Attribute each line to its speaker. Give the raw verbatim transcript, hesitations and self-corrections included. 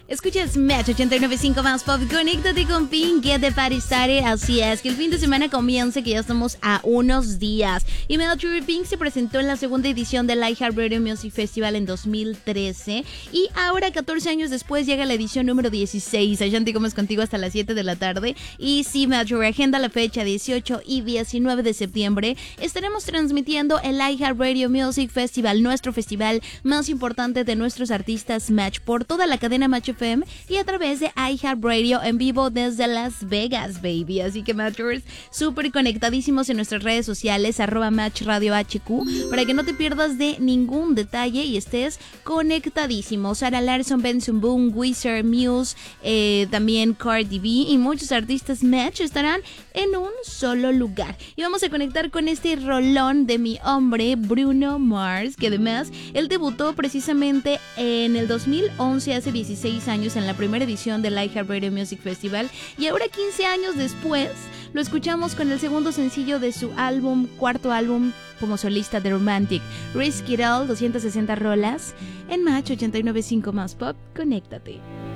Speaker 1: Escuchas Match ochenta y nueve punto cinco más Pop. Conéctate con Pink, Get the Party Started. Así es, que el fin de semana comience, que ya estamos a unos días. Y Match Pink se presentó en la segunda edición del iHeartRadio Music Festival en dos mil trece. Y ahora, catorce años después, llega la edición número dieciséis. Ashanti Gómez contigo hasta las siete de la tarde. Y sí, Match, agenda la fecha dieciocho y diecinueve de septiembre. Estaremos transmitiendo el iHeartRadio Music Festival, nuestro festival más importante de nuestros artistas Match, por toda la cadena Match F M y a través de iHeartRadio en vivo desde Las Vegas, baby. Así que Matchers, súper conectadísimos en nuestras redes sociales, arroba Match Radio H Q, para que no te pierdas de ningún detalle y estés conectadísimo. Sarah Larson, Benson Boone, Wizard, Muse, eh, también Cardi B y muchos artistas Match estarán en un solo lugar. Y vamos a conectar con este rolón de mi hombre Bruno Mars, que además él debutó precisamente en el dos mil once, hace dieciséis años, en la primera edición del iHeartRadio Music Festival, y ahora quince años después lo escuchamos con el segundo sencillo de su álbum, cuarto álbum como solista, The Romantic. Risk It All, doscientas sesenta rolas en Match ochenta y nueve punto cinco más Pop. Conéctate.